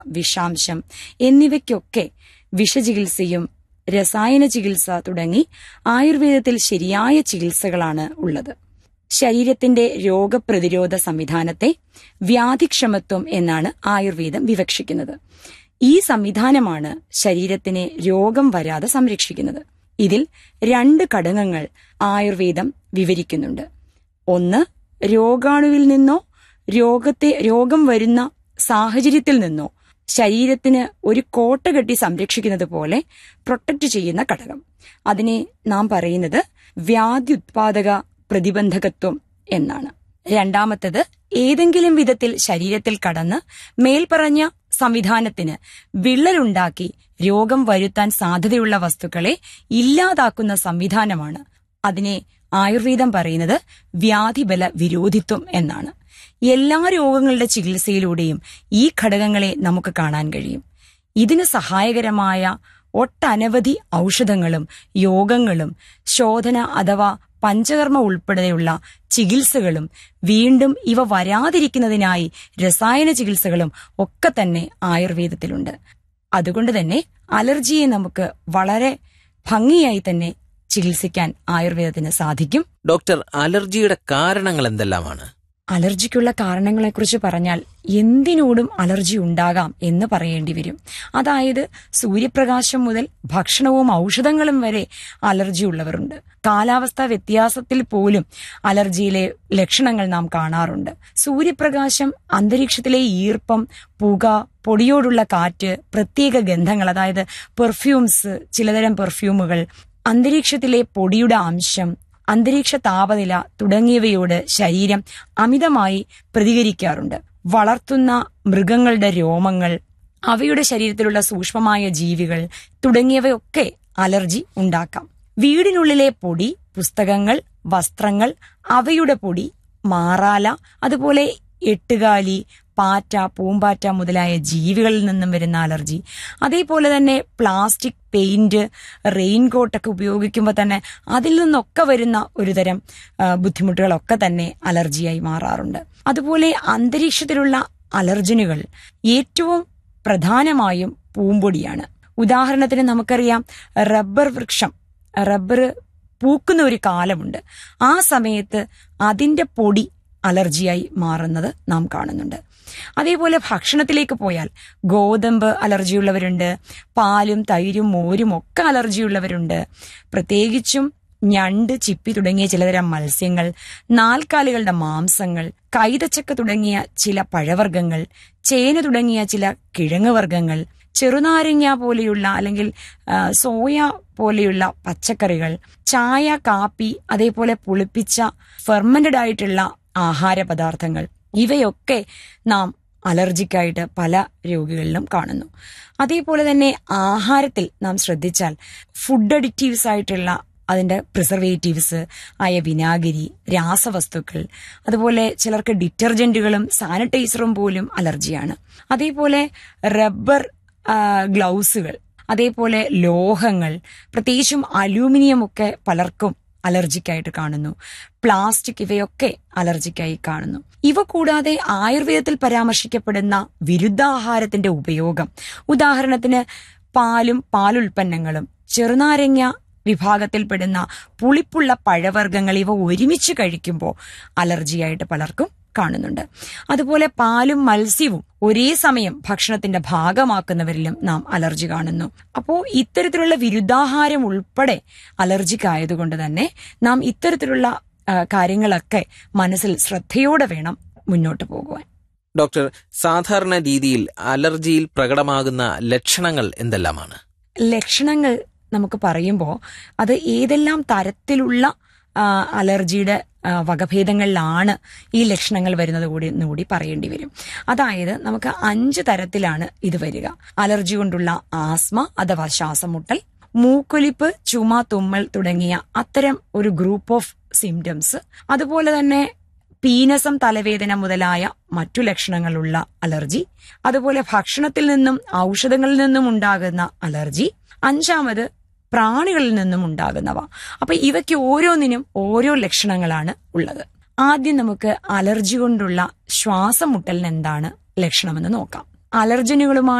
വിഷാംശം എന്നിവയ്ക്കൊക്കെ വിഷചികിത്സയും രസായന ചികിത്സ തുടങ്ങി ആയുർവേദത്തിൽ ശരിയായ ചികിത്സകളാണ് ഉള്ളത്. ശരീരത്തിന്റെ രോഗപ്രതിരോധ സംവിധാനത്തെ വ്യാധിക്ഷമത്വം എന്നാണ് ആയുർവേദം വിവക്ഷിക്കുന്നത്. ഈ സംവിധാനമാണ് ശരീരത്തിനെ രോഗം വരാതെ സംരക്ഷിക്കുന്നത്. ഇതിൽ 2 ഘടകങ്ങൾ ആയുർവേദം വിവരിക്കുന്നുണ്ട്. ഒന്ന്, രോഗാണുവിൽ നിന്നോ രോഗം വരുന്ന സാഹചര്യത്തിൽ നിന്നോ ശരീരത്തിന് ഒരു കോട്ട കെട്ടി സംരക്ഷിക്കുന്നത് പോലെ പ്രൊട്ടക്ട് ചെയ്യുന്ന ഘടകം. അതിനെ നാം പറയുന്നത് വ്യാധ്യുത്പാദക പ്രതിബന്ധകത്വം എന്നാണ്. രണ്ടാമത്തത്, ഏതെങ്കിലും വിധത്തിൽ ശരീരത്തിൽ കടന്ന് മേൽപ്പറഞ്ഞ സംവിധാനത്തിന് വിള്ളലുണ്ടാക്കി രോഗം വരുത്താൻ സാധ്യതയുള്ള വസ്തുക്കളെ ഇല്ലാതാക്കുന്ന സംവിധാനമാണ്. അതിനെ ആയുർവേദം പറയുന്നത് വ്യാധിബല വിരോധിത്വം എന്നാണ്. എല്ലാ രോഗങ്ങളുടെ ചികിത്സയിലൂടെയും ഈ ഘടകങ്ങളെ നമുക്ക് കാണാൻ കഴിയും. ഇതിന് സഹായകരമായ ഒട്ടനവധി ഔഷധങ്ങളും യോഗങ്ങളും ശോധന അഥവാ പഞ്ചകർമ്മ ഉൾപ്പെടെയുള്ള ചികിത്സകളും വീണ്ടും ഇവ വരാതിരിക്കുന്നതിനായി രസായന ചികിത്സകളും ഒക്കെ തന്നെ ആയുർവേദത്തിലുണ്ട്. അതുകൊണ്ട് തന്നെ അലർജിയെ നമുക്ക് വളരെ ഭംഗിയായി തന്നെ ചികിത്സിക്കാൻ ആയുർവേദത്തിന് സാധിക്കും. ഡോക്ടർ, അലർജിയുടെ കാരണങ്ങൾ എന്തെല്ലാമാണ്? അലർജിക്കുള്ള കാരണങ്ങളെക്കുറിച്ച് പറഞ്ഞാൽ എന്തിനോടും അലർജി ഉണ്ടാകാം എന്ന് പറയേണ്ടി വരും. അതായത് സൂര്യപ്രകാശം മുതൽ ഭക്ഷണവും ഔഷധങ്ങളും വരെ അലർജി ഉള്ളവരുണ്ട്. കാലാവസ്ഥാ വ്യത്യാസത്തിൽ പോലും അലർജിയിലെ ലക്ഷണങ്ങൾ നാം കാണാറുണ്ട്. സൂര്യപ്രകാശം, അന്തരീക്ഷത്തിലെ ഈർപ്പം, പുക, പൊടിയോടുള്ള കാറ്റ്, പ്രത്യേക ഗന്ധങ്ങൾ അതായത് പെർഫ്യൂംസ്, ചിലതരം പെർഫ്യൂമുകൾ, അന്തരീക്ഷത്തിലെ പൊടിയുടെ അംശം, അന്തരീക്ഷ താപനില തുടങ്ങിയവയോട് ശരീരം അമിതമായി പ്രതികരിക്കാറുണ്ട്. വളർത്തുന്ന മൃഗങ്ങളുടെ രോമങ്ങൾ, അവയുടെ ശരീരത്തിലുള്ള സൂക്ഷ്മമായ ജീവികൾ തുടങ്ങിയവയൊക്കെ അലർജി ഉണ്ടാക്കാം. വീടിനുള്ളിലെ പൊടി, പുസ്തകങ്ങൾ, വസ്ത്രങ്ങൾ, അവയുടെ പൊടി, മാറാല, അതുപോലെ എട്ടുകാലി, പാറ്റ, പൂമ്പാറ്റ മുതലായ ജീവികളിൽ നിന്നും വരുന്ന അലർജി. അതേപോലെ തന്നെ പ്ലാസ്റ്റിക്, പെയിന്റ്, റെയിൻകോട്ടൊക്കെ ഉപയോഗിക്കുമ്പോൾ തന്നെ അതിൽ നിന്നൊക്കെ വരുന്ന ഒരുതരം ബുദ്ധിമുട്ടുകളൊക്കെ തന്നെ അലർജിയായി മാറാറുണ്ട്. അതുപോലെ അന്തരീക്ഷത്തിലുള്ള അലർജനുകൾ ഏറ്റവും പ്രധാനമായും പൂമ്പൊടിയാണ്. ഉദാഹരണത്തിന് നമുക്കറിയാം, റബ്ബർ പൂക്കുന്ന ഒരു കാലമുണ്ട്. ആ സമയത്ത് അതിന്റെ പൊടി അലർജിയായി മാറുന്നത് നാം കാണുന്നുണ്ട്. അതേപോലെ ഭക്ഷണത്തിലേക്ക് പോയാൽ ഗോതമ്പ് അലർജിയുള്ളവരുണ്ട്, പാലും തൈരും മോരും ഒക്കെ അലർജിയുള്ളവരുണ്ട്. പ്രത്യേകിച്ചും ഞണ്ട്, ചിപ്പി തുടങ്ങിയ ചിലതരം മത്സ്യങ്ങൾ, നാൽക്കാലികളുടെ മാംസങ്ങൾ, കൈതച്ചക്ക തുടങ്ങിയ ചില പഴവർഗ്ഗങ്ങൾ, ചേന തുടങ്ങിയ ചില കിഴങ്ങ് വർഗ്ഗങ്ങൾ, ചെറുനാരങ്ങ പോലെയുള്ള അല്ലെങ്കിൽ സോയ പോലെയുള്ള പച്ചക്കറികൾ, ചായ, കാപ്പി, അതേപോലെ പുളിപ്പിച്ച ഫെർമെന്റഡ് ആയിട്ടുള്ള ആഹാര പദാർത്ഥങ്ങൾ, ഇവയൊക്കെ നാം അലർജിക്കായിട്ട് പല രോഗികളിലും കാണുന്നു. അതേപോലെ തന്നെ ആഹാരത്തിൽ നാം ശ്രദ്ധിച്ചാൽ ഫുഡ് അഡിക്റ്റീവ്സ് ആയിട്ടുള്ള അതിന്റെ പ്രിസർവേറ്റീവ്സ് ആയ വിനാഗിരി, രാസവസ്തുക്കൾ, അതുപോലെ ചിലർക്ക് ഡിറ്റർജന്റുകളും സാനിറ്റൈസറും പോലും അലർജിയാണ്. അതേപോലെ റബ്ബർ ഗ്ലൗസുകൾ, അതേപോലെ ലോഹങ്ങൾ, പ്രത്യേകിച്ചും അലൂമിനിയം ഒക്കെ പലർക്കും അലർജിക്കായിട്ട് കാണുന്നു. പ്ലാസ്റ്റിക്, ഇവയൊക്കെ അലർജിക്കായി കാണുന്നു. ഇവ കൂടാതെ ആയുർവേദത്തിൽ പരാമർശിക്കപ്പെടുന്ന വിരുദ്ധാഹാരത്തിന്റെ ഉപയോഗം, ഉദാഹരണത്തിന് പാലും പാലുൽപ്പന്നങ്ങളും, ചെറുനാരങ്ങ വിഭാഗത്തിൽപ്പെടുന്ന പുളിപ്പുള്ള പഴവർഗ്ഗങ്ങൾ, ഇവ ഒരുമിച്ച് കഴിക്കുമ്പോൾ അലർജിയായിട്ട് പലർക്കും കാണുന്നുണ്ട്. അതുപോലെ പാലും മത്സ്യവും ഒരേ സമയം ഭക്ഷണത്തിന്റെ ഭാഗമാക്കുന്നവരിലും നാം അലർജി കാണുന്നു. അപ്പോൾ ഇത്തരത്തിലുള്ള വിരുദ്ധാഹാരം ഉൾപ്പെടെ അലർജിക്കായതുകൊണ്ട് തന്നെ നാം ഇത്തരത്തിലുള്ള കാര്യങ്ങളൊക്കെ മനസ്സിൽ ശ്രദ്ധയോടെ വേണം മുന്നോട്ട് പോകുവാൻ. ഡോക്ടർ, സാധാരണ രീതിയിൽ അലർജിയിൽ പ്രകടമാകുന്ന ലക്ഷണങ്ങൾ എന്തെല്ലാമാണ്? ലക്ഷണങ്ങൾ നമുക്ക് പറയുമ്പോൾ അത് ഏതെല്ലാം തരത്തിലുള്ള അലർജിയുടെ വകഭേദങ്ങളിലാണ് ഈ ലക്ഷണങ്ങൾ വരുന്നത് കൂടി പറയേണ്ടി വരും. അതായത് നമുക്ക് 5 തരത്തിലാണ് ഇത് വരിക. അലർജി കൊണ്ടുള്ള ആസ്മ അഥവാ ശ്വാസമുട്ടൽ, മൂക്കൊലിപ്പ്, ചുമ, തുമ്മൽ തുടങ്ങിയ അത്തരം ഒരു ഗ്രൂപ്പ് ഓഫ് സിംറ്റംസ്, അതുപോലെ തന്നെ പീനസം, തലവേദന മുതലായ മറ്റു ലക്ഷണങ്ങളുള്ള അലർജി, അതുപോലെ ഭക്ഷണത്തിൽ നിന്നും ഔഷധങ്ങളിൽ നിന്നും ഉണ്ടാകുന്ന അലർജി, 5ാമത് പ്രാണികളിൽ നിന്നും ഉണ്ടാകുന്നവ. അപ്പൊ ഇവയ്ക്ക് ഓരോന്നിനും ഓരോ ലക്ഷണങ്ങളാണ് ഉള്ളത്. ആദ്യം നമുക്ക് അലർജി കൊണ്ടുള്ള ശ്വാസം മുട്ടലിന് എന്താണ് ലക്ഷണമെന്ന് നോക്കാം. അലർജനുകളുമായി